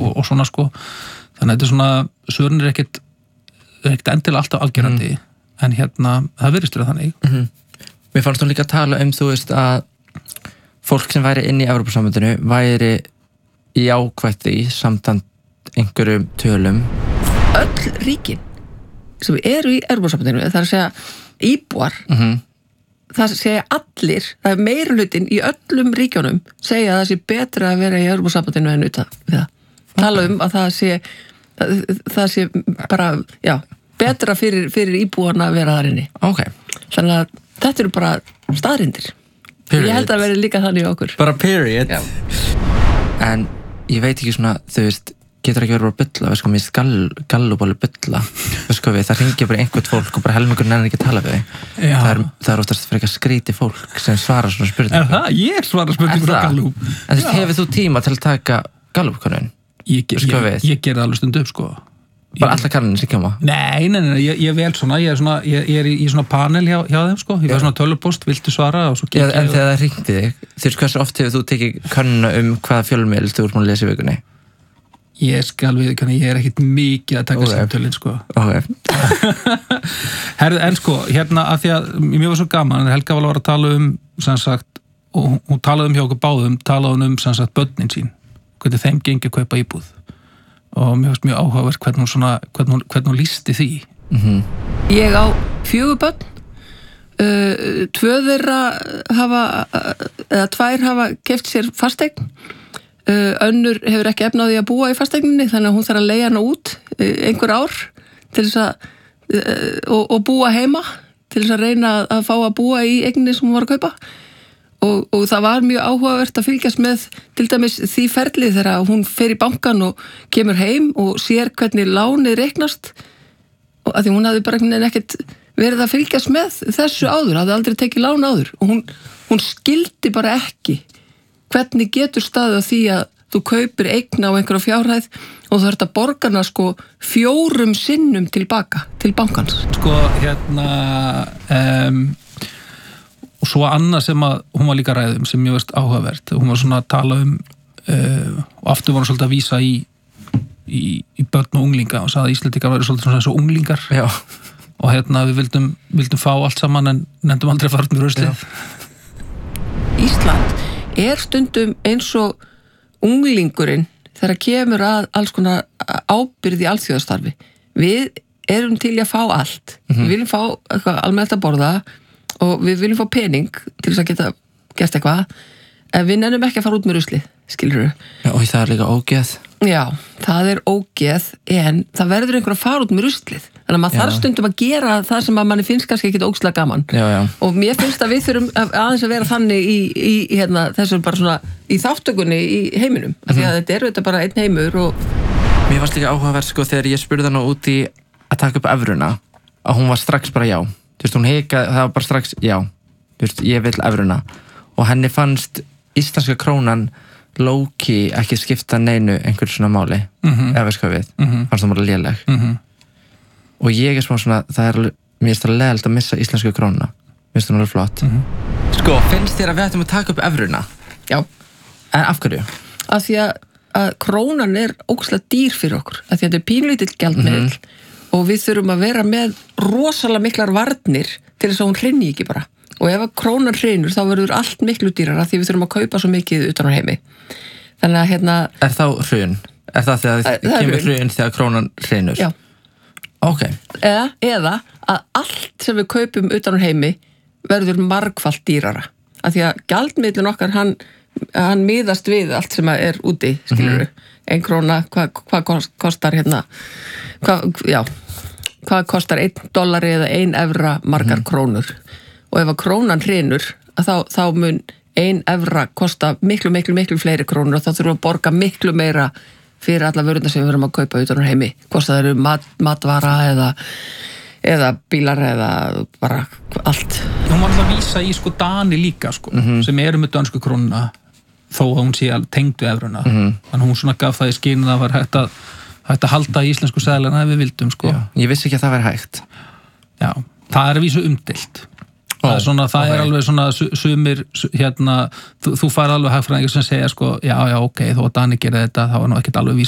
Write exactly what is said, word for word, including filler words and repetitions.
og, og svona sko þannig að þetta er svona, svörin er ekkit ekkit endilega alltaf afgerandi mm. en hérna, það virðist vera þannig mm-hmm. Mér fannst hún líka að tala um þú veist að fólk sem væri inn í Evrópusambandinu væri jákvætt í samtant einhverjum tölum öll ríkin sem eru í Evrópusambandinu, það er að segja íbúar mm-hmm. það segja allir, það er meirihlutin í öllum ríkjónum segja að það sé betra að vera í Evrópusambandinu en utan við það. Tala um að það sé það, það sé bara, já, betra fyrir, fyrir íbúarna að vera þar inni. Okay. Þannig að þetta eru bara staðrindir. Period. Ég held að vera líka þannig okkur. Bara period. Já. En ég veit ekki svona, þú veist, getur ekki verið bara að bylla, veist sko, mér skall, gallubóli bylla, veist sko við, það ringir bara einhvert fólk og bara helmingur nennir ekki að tala við þig. Það er, það er oftast frekar skríti fólk sem svarar svona spurningum. Er það? Ég svarar spurningum á gallup. En þú veist, hefur þú tíma til að taka gallupkönnun? Ég, ég, ég, ég gerði alveg stundu upp, sko. Bara alla kannanir sem koma? Nei, nei, nei, ég, ég vel svona, ég er, svona, ég, ég er í, í svona panel hjá, hjá þeim, sko. Ég var svona tölvupost, viltu svara og svo ja, en þegar það ringdi þig, þú veist, hversu oft hefur þú tekið kannuna um hvaða fjölmiðl þú ert múin að lesa í vikunni? Ég skal við, ég er ekkit mikið að taka okay. samtölinn, sko. Okay. Herðu, en sko, hérna, að því að mér var svo gaman, Helga var að tala um, sem sagt, og hún talaði um hjá okkur báðum, talaði hún um, sem sagt, börnin sín, hvernig þeim gengi að kaupa íbúð. Og mér finnst mjög áhugavert hvernig hún svona, hvernig hún, hvernig hún lýsti því. Mm-hmm. Ég á fjögur börn, uh, tvö þeirra hafa, eða tvær hafa keypt sér fasteign, uh, önnur hefur ekki efnaði að búa í fasteigninni, þannig að hún þarf að leigja hana út uh, einhver ár til þess að, uh, og, og búa heima, til þess að reyna að fá að búa í eigninni sem hún var að kaupa. Og, og það var mjög áhugavert að fylgjast með til dæmis því ferlið þegar hún fer í bankan og kemur heim og sér hvernig lánið reiknast og að því hún hafði bara ekkert verið að fylgjast með þessu áður, hafði aldrei tekið lán áður og hún, hún skildi bara ekki hvernig getur staðið að því að þú kaupir eign á einhverja fjárhæð og þú ert að borga hana sko fjórum sinnum tilbaka til bankans. Sko hérna um og svo annað sem að hún var líka ræðum sem ég veist áhugavert, hún var svona að tala um uh, og aftur var hún svolítið að vísa í, í, í börn og unglinga og sagði að Íslendingar væri svolítið svona eins og unglingar. Já. Og hérna við vildum, vildum fá allt saman en nefndum aldrei að fara með ruslið. Ísland er stundum eins og unglingurinn þegar kemur að alls konar ábyrgð í alþjóðastarfi. Við erum til að fá allt. Mm-hmm. Við viljum fá eitthvað almennt að borða og við viljum fá pening til þess að geta gert eitthvað en við nennum ekki að fara út með ruslið, skilurðu. Já, og það er líka ógeð. Já, það er ógeð en það verður einhver að fara út með ruslið þannig að maður þarf stundum að gera það sem að manni finnst kannski ekki ógeðslega gaman. Já, já. Og mér finnst að við þurfum aðeins að vera þannig í, í hérna, þessum bara svona í þáttökunni í heiminum mm-hmm. af því að þetta er þetta bara einn heimur og mér fannst líka áhugavert sko þegar ég spurði hana út í að taka upp evruna að hún var strax bara já. Þú veist, hún hikaði, það var bara strax, já, þú veist, ég vil evruna og henni fannst íslenska krónan low-key ekki skipta neinu einhver svona máli, mm-hmm. ef veist hvað við, mm-hmm. fannst það bara léleg. Mm-hmm. Og ég er smá svona, það er, mér finnst það leiðilegt að missa íslenska krónuna, mér finnst það náttúrulega flott. Mm-hmm. Sko, finnst þér að við ættum að taka upp evruna? Já. En af hverju? Af því að, að krónan er ógeðslega dýr fyrir okkur, af því að þetta er pínlítill gjaldmiðill. Mm-hmm. Og við þurfum að vera með rosalega miklar varnir til þess að hún hrynji ekki bara. Og ef að krónan hrynur þá verður allt miklu dýrara því við þurfum að kaupa svo mikið utan á heimi. Þannig að hérna... Er þá hrun? Er það þegar það kemur hrun þegar krónan hrynur? Já. Ok. Eða, eða að allt sem við kaupum utan á heimi verður margfalt dýrara. Af því að gjaldmiðlinn okkar, hann, hann miðast við allt sem er úti, skilur við. Mm-hmm. Ein króna, hvað hva kostar hérna... Hvað, já, hvað kostar einn dollari eða ein evra margar mm. krónur og ef að krónan hrynur þá, þá mun ein evra kosta miklu, miklu, miklu fleiri krónur og þá þurfum við að borga miklu meira fyrir alla vöruna sem við verum að kaupa utan á heimi hvort það eru mat, matvara eða, eða bílar eða bara allt. Hún var alltaf að vísa í sko Dani líka sko, mm-hmm. sem eru með dönsku krónuna þó að hún sé tengd við evruna mm-hmm. þannig hún svona gaf það í skyn að það var hægt að Þetta að halda í íslensku seðlana ef við vildum, sko. Já, ég vissi ekki að það væri hægt. Já, það er að vísu umdeilt. Ó, það er, svona, það okay. er alveg svona sumir, hérna, þú, þú fær alveg hagfræðingar sem segja, sko, já, já, ok, þó að Dani gerir þetta, það var nú ekkert alveg víst